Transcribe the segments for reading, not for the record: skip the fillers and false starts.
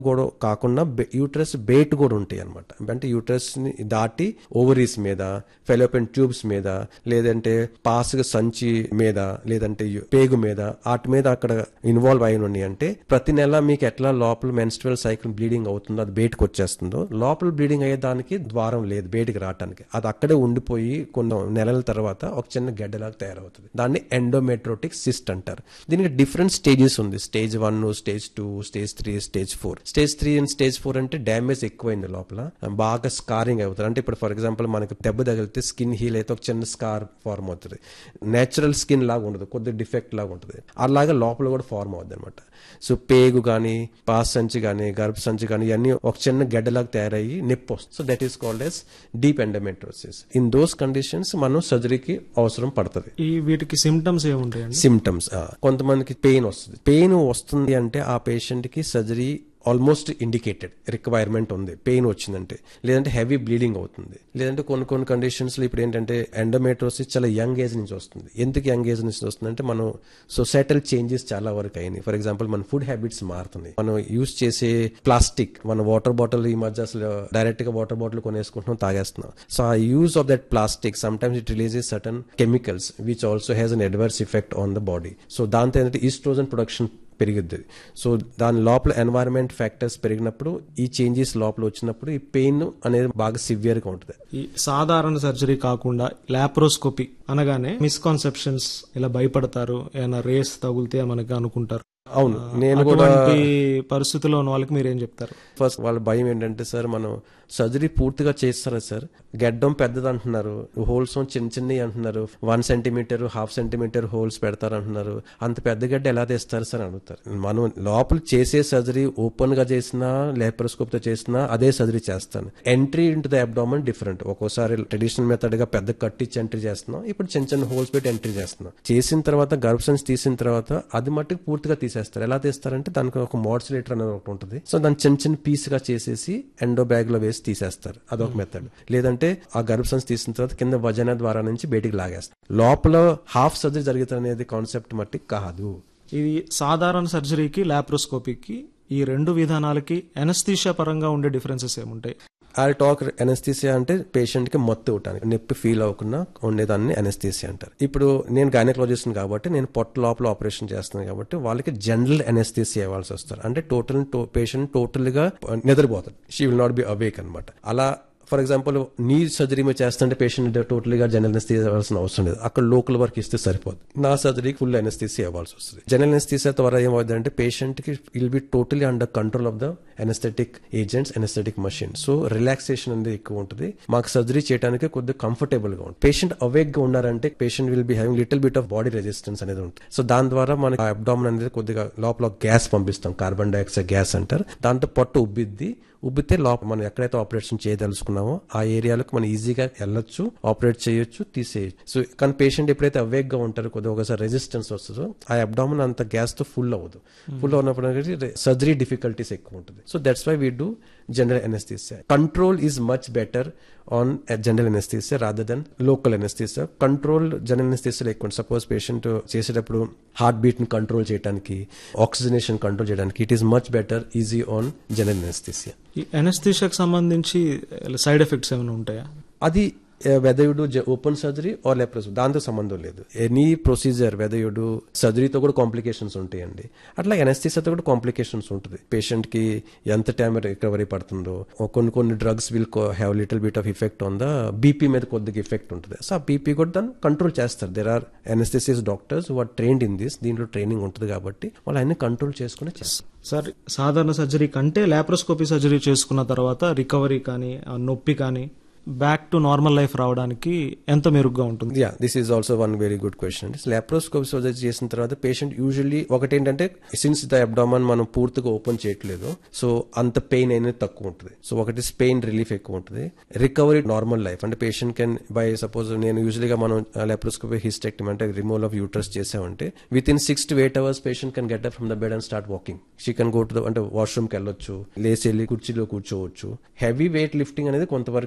కూడా కాకుండా uterus bait కూడా ఉంటాయి అనమాట. అంటే యూట్రస్ ని దాటి ఓవరీస్ మీద, ఫెలోపియన్ ట్యూబ్స్ మీద, లేదంటే పాసుగ సంచి మీద, లేదంటే పేగు మీద, వాటి మీద అక్కడ ఇన్వాల్వ్ అయిన ఉన్నాయి. అంటే ప్రతి నెల మీకు ఎట్లా లోపల మెన్స్ట్రువల్ సైకిల్ బ్లీడింగ్ అవుతుందో, అది బయటకు వచ్చేస్తుందో, లోపల బ్లీడింగ్ అయ్యేదానికి ద్వారం లేదు బయటికి రావడానికి. అది అక్కడే ఉండిపోయి కొన్ని నెలల తర్వాత ఒక చిన్న గడ్డలాగా తయారవుతుంది. దాన్ని ఎండోమెట్రోటిక్ సిస్ట్ అంటారు. దీనికి డిఫరెంట్ స్టేజెస్ ఉంది. Stage 1, stage 2, stage 3, stage 4. Stage 3 and stage 4 అంటే డ్యామేజ్ ఎక్కువైంది, లోపల బాగా స్కారింగ్ అవుతుంది. అంటే ఇప్పుడు ఫర్ ఎగ్జాంపుల్ మనకి దెబ్బ తగిలితే స్కిన్ హీల్ అయితే ఒక చిన్న స్కార్ ఫార్మ్ అవుతుంది. నేచురల్ స్కిన్ లాగా ఉండదు, కొద్దిగా డిఫెక్ట్ లాగా ఉంటుంది. అలాగే లోపల కూడా ఫార్మ్ అవుతుంది అనమాట. సో పేగు కానీ, పాస్ సంచి కానీ, గర్భ సంచి కానీ ఇవన్నీ ఒక చిన్న గడ్డలాగా తయారయ్యి నొప్పి వస్తుంది. So that is called as deep endometriosis. In those conditions మనం సర్జరీకి అవసరం పడుతుంది. ఈ వీటికి సిమ్టమ్స్ ఏముంటాయండి? సిమ్టమ్స్ కొంతమందికి పెయిన్ వస్తుంది. పెయిన్ వస్తుంది అంటే ఆ పేషెంట్ కి సర్జరీ ఆల్మోస్ట్ ఇండికేటెడ్, రిక్వైర్మెంట్ ఉంది పెయిన్ వచ్చిందంటే. లేదంటే హెవీ బ్లీడింగ్ అవుతుంది. లేదంటే కొన్ని కండిషన్స్ లో ఇప్పుడు ఏంటంటే ఎండోమెట్రోసిస్ చాలా యంగ్ ఏజ్ నుంచి వస్తుంది. ఎందుకు యంగ్ ఏజ్ నుంచి వస్తుంది అంటే మనం సొసైటల్ చేంజెస్ చాలా వరకు అయినాయి. ఫర్ ఎగ్జాంపుల్ మన ఫుడ్ హ్యాబిట్స్ మారుతున్నాయి. మనం యూజ్ చేసే ప్లాస్టిక్, మన వాటర్ బాటిల్ ఈ మధ్య అసలు డైరెక్ట్ గా వాటర్ బాటిల్ కొనేసుకుంటున్నాం, తాగేస్తున్నాం. సో ఆ use of that plastic sometimes it releases certain chemicals which also has an adverse effect on the body. So దాంతో ఏంటంటే ఈస్ట్రోజన్ ప్రొడక్షన్ పెరుగుద్ది. సో దాని లోపల ఎన్వైరన్మెంట్ ఫ్యాక్టర్స్ పెరిగినప్పుడు, ఈ చేంజెస్ లోపల వచ్చినప్పుడు ఈ పెయిన్ అనేది బాగా సివియర్ గా ఉంటుంది. ఈ సాధారణ సర్జరీ కాకుండా లాప్రోస్కోపీ అనగానే మిస్కాన్సెప్షన్స్, ఇలా భయపడతారు, ఏమైనా రేస్ తగులితే మనకి అనుకుంటారు. అవును, నేను కూడా పరిస్థితుల్లో ఉన్న వాళ్ళకి మీరేం చెప్తారు? ఫస్ట్ వాళ్ళ భయం ఏంటంటే, సార్ మనం సర్జరీ పూర్తిగా చేస్తారా సార్, గడ్డం పెద్దది అంటున్నారు, హోల్స్ చిన్న చిన్నవి అంటున్నారు, 1 సెంటీమీటర్ 1/2 సెంటీమీటర్ హోల్స్ పెడతారు అంటున్నారు, అంత పెద్ద గడ్డ ఎలా తెస్తారు సార్ అని అడుగుతారు. మనం లోపల చేసే సర్జరీ ఓపెన్ గా చేసినా లాప్రోస్కోప్ తో చేసినా అదే సర్జరీ చేస్తాను. Entry into the abdomen different. ఒక్కోసారి ట్రెడిషనల్ మెథడ్ గా పెద్ద కట్టించి ఎంట్రీ చేస్తున్నాం, ఇప్పుడు చిన్న చిన్న హోల్స్ పెట్టి ఎంట్రీ చేస్తున్నాం. చేసిన తర్వాత గర్భసంచి తీసిన తర్వాత అది మట్టుకు పూర్తిగా తీసేస్తారు. ఎలా తీస్తారంటే దానికి ఒక మోడ్యులేటర్ అనేది ఒకటి ఉంటుంది. సో దాన్ని చిన్న చిన్న పీస్ గా చేసేసి ఎండో బ్యాగ్ లో వేసి తీసేస్తారు. అదొక మెథడ్. లేదంటే ఆ గర్భసంచి తీసిన తర్వాత కింద వజన ద్వారా నుంచి బయటికి లాగేస్తారు. లోపల హాఫ్ సర్జరీ జరుగుతుంది అనేది కాన్సెప్ట్ మట్టి కాదు. ఇది సాధారణ సర్జరీకి లాప్రోస్కోపీకి, ఈ రెండు విధానాలకి ఎనస్థీషియా పరంగా ఉండే డిఫరెన్సెస్ ఏముంటాయి? టాక్ ఎనస్థీసియా అంటే పేషెంట్ కి మత్తు ఇవ్వడానికి, నొప్పి ఫీల్ అవ్వకుండా ఉండేదాన్ని ఎనస్థీసియా అంటారు. ఇప్పుడు నేను గైనకాలజిస్ట్ కాబట్టి నేను పొట్ట లోపల ఆపరేషన్ చేస్తున్నాను కాబట్టి వాళ్ళకి జనరల్ ఎనస్థీసియా ఇవ్వాల్సి వస్తారు. అంటే పేషెంట్ టోటల్ గా నిద్రపోతాడు, she will not be awake అనమాట. అలా ఫర్ ఎగ్జాంపుల్ నీ సర్జరీ మీరు చేస్తుంటే పేషెంట్ టోటల్ గా జనరల్ ఎనస్థీసియా ఇవ్వాల్సిన అవసరం లేదు, అక్కడ లోకల్ వర్క్ ఇస్తే సరిపోతుంది. నా సర్జరీకి ఫుల్ ఎనస్థీసియా ఇవ్వాల్సి వస్తుంది. జనరల్ ఎనస్థీసియా ద్వారా ఏమవుతుంది అంటే పేషెంట్ కి will be totally under control of the anaesthetic agents, anaesthetic machine. So relaxation అనేది ఎక్కువ ఉంటుంది. మాకు సర్జరీ చేయడానికి కొద్దిగా కంఫర్టబుల్ గా ఉంటుంది. పేషెంట్ అవేక్ గా ఉన్నారంటే patient will be having little bit of body resistance అనేది ఉంటుంది. సో దాని ద్వారా మనకి అబ్డామన్ అనేది కొద్దిగా లోపల గ్యాస్ పంపిస్తాం, కార్బన్ డైఆక్సైడ్ గ్యాస్ అంటారు. దాంతో పొట్ట ఉబ్బితే లోపల మనం ఎక్కడైతే ఆపరేషన్ చేయదలుచుకున్నామో ఆ ఏరియాలకు మనం ఈజీగా వెళ్ళొచ్చు, ఆపరేట్ చేయొచ్చు, తీసేయచ్చు. సో కానీ పేషెంట్ ఎప్పుడైతే అవేక్ గా ఉంటారో కొద్దిగా ఒకసారి రెసిస్టెన్స్ వస్తుందో ఆ అబ్డామన్ అంత గ్యాస్ తో ఫుల్ అవ్వదు. ఫుల్ అవునప్పుడు సర్జరీ డిఫికల్టీస్ ఎక్కువ ఉంటుంది. So that's why we do general anaesthesia. Control is much better on general anaesthesia rather than local anaesthesia. Control general ఎనస్థీసియాలో ఎక్కువ. సపోజ్ పేషెంట్ చేసేటప్పుడు హార్ట్ బీట్ ని కంట్రోల్ చేయడానికి, oxygenation control చేయడానికి it is much better easy on general anaesthesia. ఈ ఎనస్థీషియాకి సంబంధించి side effects ఏమైనా ఉంటాయా? అది whether you do open surgery or laparoscopy దాంతో సంబంధం లేదు. Any procedure whether you do సర్జరీతో కూడా కాంప్లికేషన్స్ ఉంటాయండి. అట్లా ఎనస్థీసియాతో కూడా కాంప్లికేషన్స్ ఉంటుంది. పేషెంట్ కి ఎంత టైం రికవరీ పడుతుందో, కొన్ని drugs will have little bit of effect on the BP మీద కొద్దిగా ఎఫెక్ట్ ఉంటుంది. సో ఆ బీపీ కూడా దాన్ని కంట్రోల్ చేస్తారు. There are anaesthesia doctors who are trained in this. దీంట్లో ట్రైనింగ్ ఉంటుంది కాబట్టి వాళ్ళు అన్ని కంట్రోల్ చేసుకుని చేస్తారు. సార్, సాధారణ సర్జరీ కంటే లాప్రోస్కోపీ సర్జరీ చేసుకున్న తర్వాత రికవరీ కానీ, నొప్పి కానీ, బ్యాక్ టు నార్మల్ లైఫ్ రావడానికి ఎంత మెరుగ్గా ఉంటుంది? Yeah, this is also one very good question. Laparoscopy surgery చేసిన తర్వాత పేషెంట్ యూజువల్లీ ఒకటేంటంటే సిన్స్ ద అబ్డామన్ మనం పూర్తిగా ఓపెన్ చేయట్లేదు, సో అంత పెయిన్ అనేది తక్కువ ఉంటుంది. సో ఒకటి పెయిన్ రిలీఫ్ ఎక్కువ ఉంటుంది. రికవరీ నార్మల్ లైఫ్ అంటే పేషెంట్ కెన్ బై సపోజ్ నేను యూజువల్గా మనం లాప్రోస్కోపీ హిస్టెక్టమీ అంటే రిమూవల్ ఆఫ్ యూట్రస్ చేసామంటే with in 6 to 8 hours patient can get up from the bed and start walking. She can go to the అంటే వాష్రూమ్కి వెళ్ళొచ్చు, లేచి వెళ్ళి కుర్చీలో కూర్చోవచ్చు. హెవీ వెయిట్ లిఫ్టింగ్ అనేది కొంతవరకు అది చేయలేదు.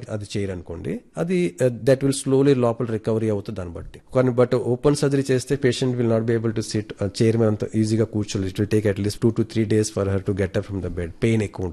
చైర్ అనుకోండి, అది దట్ విల్ స్లోలీ లోపల రికవరీ అవుతుంది దాన్ని బట్టి. కానీ బట్ ఓపెన్ సర్జరీ చేస్తే patient will not be able to SIT chair మీద అంత ఈజీగా కూర్చోలేదు. It will take at least 2 to 3 days for her to get up from the bed. Pain ఎక్కువ